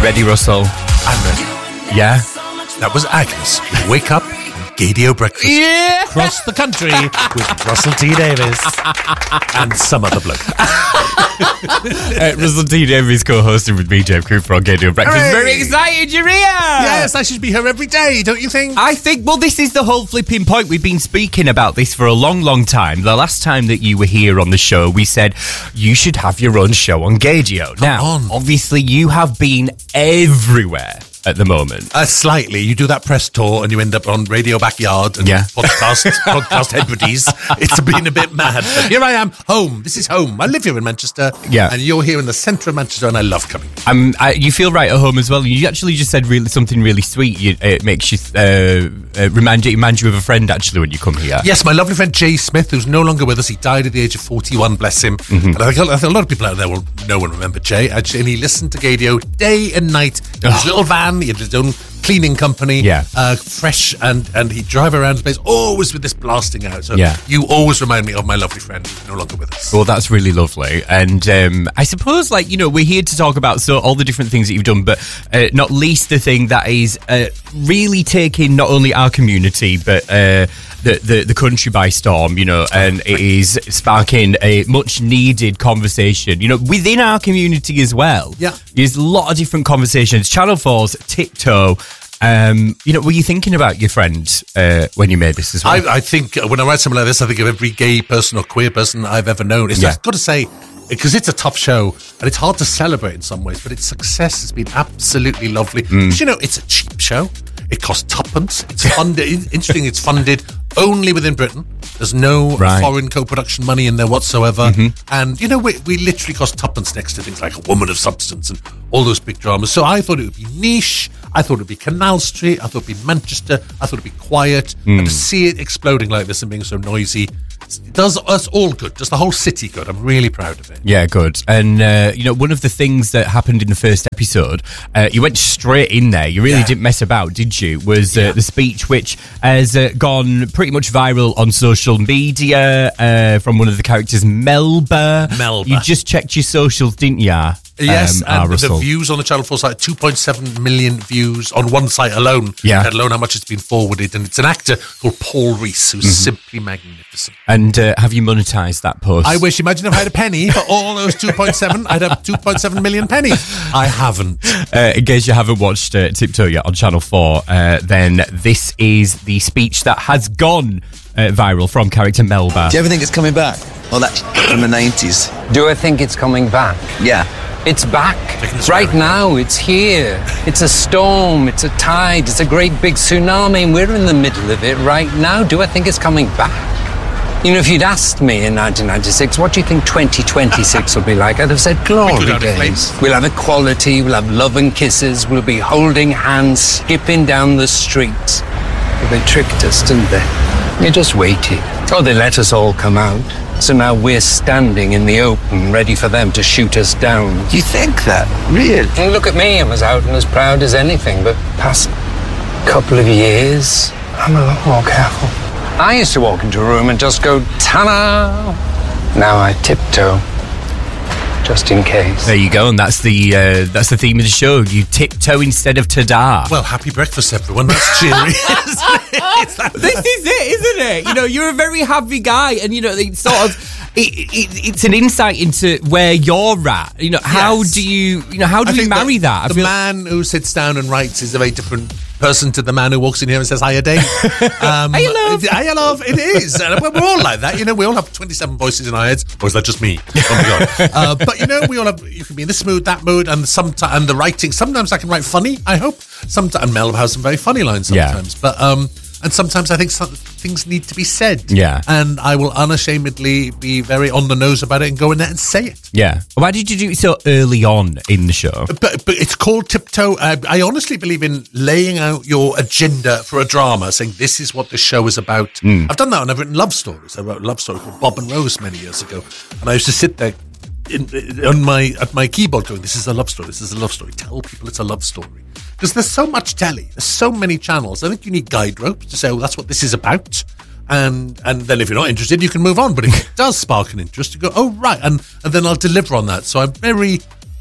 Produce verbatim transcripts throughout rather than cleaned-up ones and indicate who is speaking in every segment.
Speaker 1: ready, Russell?
Speaker 2: I'm ready.
Speaker 1: Yeah?
Speaker 2: That was Agnes. Wake up. Gadio breakfast.
Speaker 1: Yeah!
Speaker 2: Across the country with Russell T Davies and some other bloke.
Speaker 1: uh, Russell T Davies co-hosting with me, Dave Cooper, on Gadio Breakfast.
Speaker 2: Hooray!
Speaker 1: Very excited, you're here!
Speaker 2: Yes, I should be here every day, don't you think?
Speaker 1: I think, well, this is the whole flipping point. We've been speaking about this for a long, long time. The last time that you were here on the show, we said you should have your own show on Gadio.
Speaker 2: Come
Speaker 1: now,
Speaker 2: on.
Speaker 1: obviously, you have been everywhere at the moment.
Speaker 2: Uh, slightly. You do that press tour and you end up on Radio Backyard and
Speaker 1: Yeah.
Speaker 2: podcast, podcast headbodies. It's been a bit mad. But here I am, home. This is home. I live here in Manchester.
Speaker 1: Yeah.
Speaker 2: And you're here in the centre of Manchester and I love coming.
Speaker 1: Um, I, you feel right at home as well. You actually just said really something really sweet. You, it makes you uh, uh, remind you, remind you of a friend actually when you come here.
Speaker 2: Yes, my lovely friend Jay Smith, who's no longer with us. He died at the age of forty-one, bless him. Mm-hmm. And I think, I think a lot of people out there will know and remember Jay. Actually, and he listened to Gadio day and night in his
Speaker 1: Oh.
Speaker 2: little van. He had his own cleaning company.
Speaker 1: Yeah.
Speaker 2: Uh, fresh, and, and he'd drive around the place always with this blasting out. So
Speaker 1: Yeah.
Speaker 2: you always remind me of my lovely friend who's no longer with us.
Speaker 1: Well, that's really lovely. And um, I suppose, like, you know, we're here to talk about so all the different things that you've done, but uh, not least the thing that is uh, really taking not only our community, but uh, the, the, the country by storm, you know, and it is sparking a much needed conversation, you know, within our community as well.
Speaker 2: Yeah.
Speaker 1: There's a lot of different conversations. Channel four's Tiptoe. Um, you know, were you thinking about your friend uh, when you made this as well?
Speaker 2: I, I think uh, when I write something like this, I think of every gay person or queer person I've ever known. It's
Speaker 1: Yeah.
Speaker 2: I've got to say, because it's a tough show and it's hard to celebrate in some ways, but its success has been absolutely lovely.
Speaker 1: Mm.
Speaker 2: Because, you know, it's a cheap show. It costs tuppence. It's funded. Interesting, it's funded only within Britain. There's no
Speaker 1: Right.
Speaker 2: foreign co-production money in there whatsoever. And, you know, we, we literally cost tuppence next to things like A Woman of Substance and all those big dramas. So I thought it would be niche. I thought it would be Canal Street. I thought it would be Manchester. I thought it would be quiet. And to see it exploding like this and being so noisy it does us all good. Does the whole city good. I'm really proud of it.
Speaker 1: Yeah, good. And, uh, you know, one of the things that happened in the first episode, uh, you went straight in there. You really
Speaker 2: Yeah.
Speaker 1: didn't mess about, did you? Was uh,
Speaker 2: Yeah.
Speaker 1: the speech which has uh, gone pretty much viral on social media uh, from one of the characters, Melba.
Speaker 2: Melba.
Speaker 1: You just checked your socials, didn't ya?
Speaker 2: Yes,
Speaker 1: um, ah,
Speaker 2: and the
Speaker 1: Russell?
Speaker 2: views on the Channel four site, two point seven million views on one site alone,
Speaker 1: Yeah.
Speaker 2: let alone how much it's been forwarded. And it's an actor called Paul Rees, who's simply magnificent.
Speaker 1: And uh, have you monetised that post?
Speaker 2: I wish, imagine if I had a penny for all those two point seven, I'd have two point seven million pennies. I haven't.
Speaker 1: Uh, in case you haven't watched uh, Tiptoe yet on Channel four, uh, then this is the speech that has gone uh, viral from character Melba.
Speaker 3: Do you ever think it's coming back? Well, that's from the nineties.
Speaker 4: Do I think it's coming back?
Speaker 3: Yeah.
Speaker 4: It's back.
Speaker 2: Goodness
Speaker 4: Right
Speaker 2: Mary.
Speaker 4: now, it's here. It's a storm, it's a tide, it's a great big tsunami, and we're in the middle of it right now. Do I think it's coming back? You know, if you'd asked me in nineteen ninety-six, what do you think twenty twenty-six will be like? I'd have said glory
Speaker 2: We'll go down in
Speaker 4: days.
Speaker 2: flames.
Speaker 4: We'll have equality, we'll have love and kisses, we'll be holding hands, skipping down the streets. But they tricked us, didn't they? They just waited. Oh, they let us all come out. So now we're standing in the open, ready for them to shoot us down.
Speaker 3: You think that? Really?
Speaker 4: And look at me, I was out and as proud as anything, but past couple of years, I'm a lot more careful. I used to walk into a room and just go, ta-da! Now I tiptoe, just in case.
Speaker 1: There you go, and that's the uh, that's the theme of the show. You tiptoe instead of ta-da.
Speaker 2: Well, happy breakfast, everyone. That's cheery. It's like-
Speaker 1: This is it, isn't it? You know, you're a very happy guy, and you know, it's sort of it, it, it's an insight into where you're at. You know, how
Speaker 2: Yes.
Speaker 1: do you, you know, how do
Speaker 2: I
Speaker 1: we
Speaker 2: think
Speaker 1: marry
Speaker 2: the,
Speaker 1: that? I
Speaker 2: The
Speaker 1: feel-
Speaker 2: man who sits down and writes is a very different person to the man who walks in here and says, hiya, Dave. Um,
Speaker 1: Hiya, love.
Speaker 2: Hiya, love. It is. And we're all like that. You know, we all have twenty-seven voices in our heads. Or is that just me? Oh, my God. Uh, but, you know, we all have, you can be in this mood, that mood, and sometimes, and the writing. Sometimes I can write funny, I hope. Sometimes, and Mel has some very funny lines
Speaker 1: Yeah.
Speaker 2: sometimes. But, um, and sometimes I think some things need to be said.
Speaker 1: Yeah.
Speaker 2: And I will unashamedly be very on the nose about it and go in there and say it.
Speaker 1: yeah. Why did you do it so early on in the show?
Speaker 2: But, but it's called Tiptoe. Uh, I honestly believe in laying out your agenda for a drama, saying this is what this show is about.
Speaker 1: Mm.
Speaker 2: I've done that and I've written love stories. I wrote a love story called Bob and Rose many years ago. And I used to sit there in, on my at my keyboard going, this is a love story, this is a love story. Tell people it's a love story. Because there's so much telly, there's so many channels. I think you need guide ropes to say, oh, that's what this is about. And and then if you're not interested, you can move on. But if it does spark an interest, you go, oh, right. And, and then I'll deliver on that. So I'm very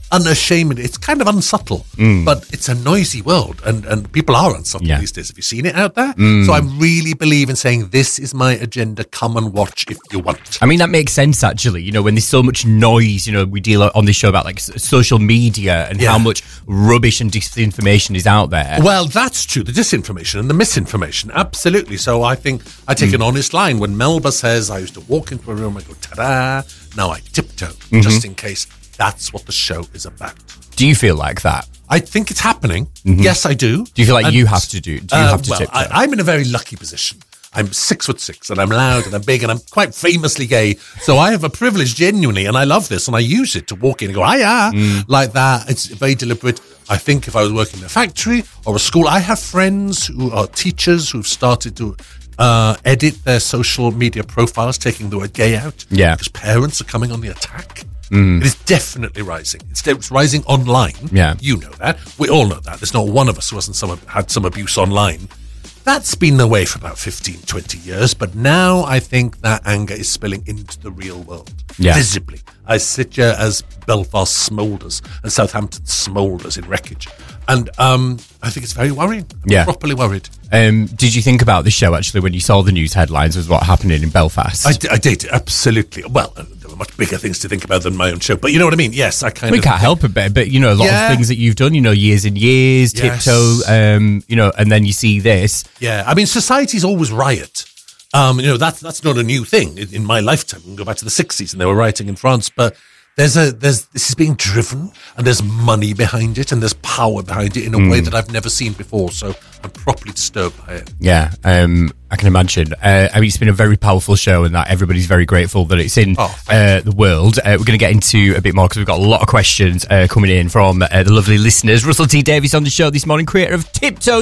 Speaker 2: unashamed. It's kind of unsubtle,
Speaker 1: Mm.
Speaker 2: but it's a noisy world, and, and people are unsubtle
Speaker 1: Yeah.
Speaker 2: these days. Have you seen it out there?
Speaker 1: Mm.
Speaker 2: So I really believe in saying, this is my agenda, come and watch if you want.
Speaker 1: I mean, that makes sense, actually. You know, when there's so much noise, you know, we deal on this show about like s- social media and
Speaker 2: Yeah.
Speaker 1: how much rubbish and disinformation is out there.
Speaker 2: Well, that's true. The disinformation and the misinformation. Absolutely. So I think I take
Speaker 1: Mm.
Speaker 2: an honest line. When Melba says, I used to walk into a room, I go, ta-da, now I tiptoe,
Speaker 1: Mm-hmm.
Speaker 2: just in case. That's what the show is about.
Speaker 1: Do you feel like that?
Speaker 2: I think it's happening. Yes, I do.
Speaker 1: Do you feel like
Speaker 2: And,
Speaker 1: you have to do? Do you
Speaker 2: uh,
Speaker 1: have to
Speaker 2: well,
Speaker 1: tiptoe?
Speaker 2: I, I'm in a very lucky position. I'm six foot six, and I'm loud, and I'm big, and I'm quite famously gay. So I have a privilege, genuinely, and I love this, and I use it to walk in and go, hiya,
Speaker 1: Mm.
Speaker 2: like that. It's very deliberate. I think if I was working in a factory or a school, I have friends who are teachers who've started to uh, edit their social media profiles, taking the word gay out.
Speaker 1: Yeah.
Speaker 2: Because parents are coming on the attack. It is definitely rising. It's, de- it's rising online.
Speaker 1: Yeah.
Speaker 2: You know that. We all know that. There's not one of us who hasn't some, had some abuse online. That's been the way for about fifteen, twenty years, but now I think that anger is spilling into the real world.
Speaker 1: Yeah.
Speaker 2: Visibly. I sit here as Belfast smoulders and Southampton smoulders in wreckage. And um, I think it's very worrying. I'm
Speaker 1: Yeah.
Speaker 2: properly worried.
Speaker 1: Um, did you think about the show, actually, when you saw the news headlines was what happened in Belfast?
Speaker 2: I, d- I did, absolutely. Well, uh, there were much bigger things to think about than my own show, but you know what I mean? Yes, I kind
Speaker 1: we
Speaker 2: of...
Speaker 1: can't help it, but, but you know, a lot
Speaker 2: Yeah.
Speaker 1: of things that you've done, you know, years and years,
Speaker 2: Yes.
Speaker 1: tiptoe, um, you know, and then you see this.
Speaker 2: Yeah, I mean, societies always riot. Um, you know, that's that's not a new thing in, in my lifetime. We can go back to the sixties and they were rioting in France, but there's a there's this is being driven and there's money behind it and there's power behind it in a way that I've never seen before. So I'm properly disturbed by it.
Speaker 1: Yeah, um, I can imagine. Uh, I mean, it's been a very powerful show, and that everybody's very grateful that it's in
Speaker 2: Oh,
Speaker 1: uh, the world. Uh, we're going to get into a bit more because we've got a lot of questions uh, coming in from uh, the lovely listeners. Russell T Davies on the show this morning, creator of Tiptoe.